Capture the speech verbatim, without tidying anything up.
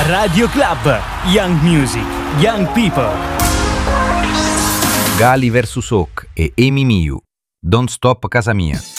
Radio Club, Young Music, Young People. Gali versus Hawk e Amy Miu, Don't Stop Casa Mia.